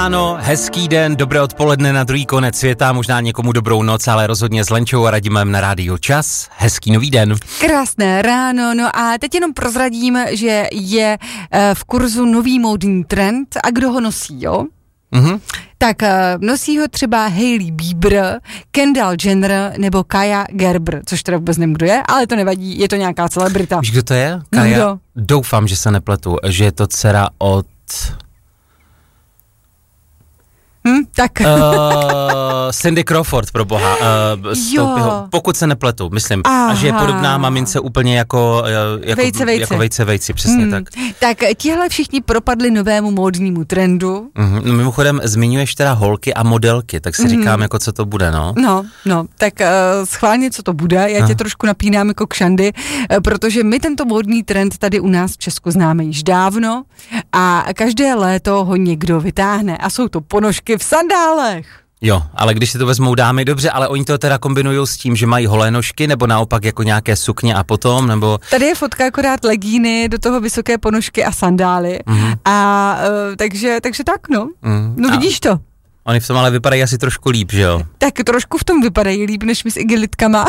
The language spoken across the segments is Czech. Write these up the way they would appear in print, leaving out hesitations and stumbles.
Ano, hezký den, dobré odpoledne na druhý konec světa, možná někomu dobrou noc, ale rozhodně s Lenčou a Radimem na Rádiu Čas. Hezký nový den. Krásné ráno, no a teď jenom prozradím, že je v kurzu nový módní trend a kdo ho nosí, jo? Mhm. Tak nosí ho třeba Hailey Bieber, Kendall Jenner nebo Kaja Gerber, což teda vůbec nevím, kdo je, ale to nevadí, je to nějaká celebrita. Víš, kdo to je? Kaja? No, kdo? Doufám, že se nepletu, že je to dcera od... Tak. Cindy Crawford, pro boha. Pokud se nepletu, myslím. Aha. A že je podobná mamince úplně jako vejce, přesně tak. Tak tihle všichni propadli novému módnímu trendu. No, mimochodem zmiňuješ teda holky a modelky, tak si říkám, jako co to bude, no. No, tak schválně, co to bude, já tě trošku napínám jako kšandy, protože my tento módní trend tady u nás v Česku známe již dávno a každé léto ho někdo vytáhne a jsou to ponožky v sandálech. Jo, ale když si to vezmou dámy, dobře, ale oni to teda kombinují s tím, že mají holé nožky, nebo naopak jako nějaké sukně a potom, nebo... Tady je fotka akorát legíny, do toho vysoké ponožky a sandály. A takže tak, no. No vidíš to. Oni v tom ale vypadají asi trošku líp, že jo? Tak trošku v tom vypadají líp, než my s igelitkama.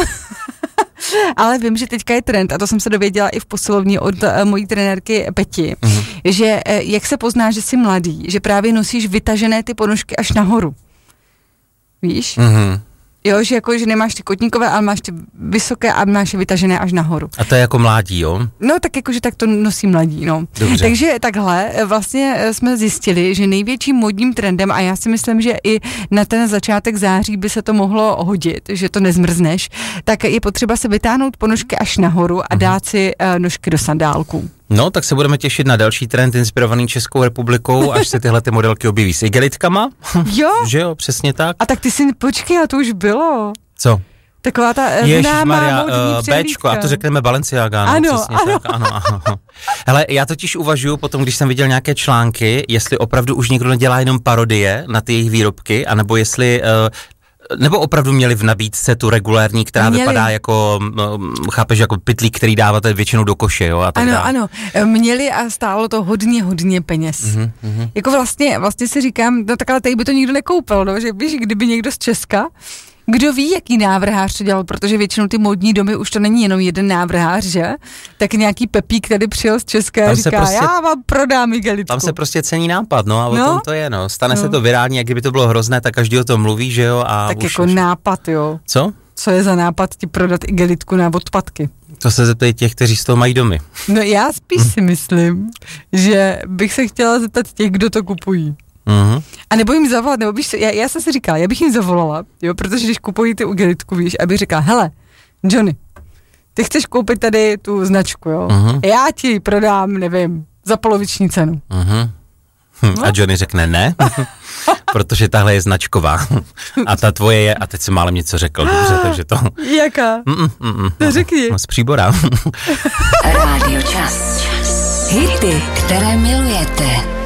Ale vím, že teďka je trend, a to jsem se dověděla i v posilovně od mojí trenérky Peti, že jak se pozná, že jsi mladý, že právě nosíš vytažené ty ponožky až nahoru. Víš? Jo, že jako, že nemáš ty kotníkové, ale máš ty vysoké a máš je vytažené až nahoru. A to je jako mládí, jo? No, tak jakože tak to nosí mladí, no. Dobře. Takže takhle vlastně jsme zjistili, že největším modním trendem, a já si myslím, že i na ten začátek září by se to mohlo hodit, že to nezmrzneš, tak je potřeba se vytáhnout ponožky až nahoru a dát si nožky do sandálků. No, tak se budeme těšit na další trend inspirovaný Českou republikou, až se tyhle ty modelky objeví s igelitkama. Jo. Že jo, přesně tak. A tak ty si, počkej, a to už bylo. Co? Taková ta Ježišmarja, Bčko, a to řekneme Balenciaga, no, ano, přesně tak, ano. Hele, já totiž uvažuju potom, když jsem viděl nějaké články, jestli opravdu už někdo nedělá jenom parodie na ty jejich výrobky, anebo jestli... nebo opravdu měli v nabídce tu regulérní, která vypadá jako, chápeš, jako pytlík, který dáváte většinou do koše, jo? A tak dále. Ano, měli a stálo to hodně peněz. Jako vlastně si říkám, no tak ale tady by to nikdo nekoupil, no, že víš, kdyby někdo z Česka, kdo ví, jaký návrhář to dělal, protože většinou ty módní domy už to není jenom jeden návrhář, že? Tak nějaký Pepík tady přijel z Česka a říká, prostě, já vám prodám igelitku. Tam se prostě cení nápad, no a o tom to je, no. Stane se to virální, jak kdyby to bylo hrozné, tak každý o tom mluví, že jo? A tak jako nápad, jo. Co? Co je za nápad ti prodat igelitku na odpadky? To se zeptají těch, kteří z toho mají domy. No já spíš si myslím, že bych se chtěla zeptat těch, kdo to kupují. A nebo jim zavolat, nebo víš, já jsem si říkala, já bych jim zavolala, jo, protože když kupují ty igelitku, víš, abych říkala, hele, Johnny, ty chceš koupit tady tu značku, jo, já ti ji prodám, nevím, za poloviční cenu. A Johnny řekne ne, protože tahle je značková a ta tvoje je, a teď jsem málem něco řekl, dobře, takže to... Jaká? To řekni. Z Příbora. Rádio Čas. Hity, které milujete.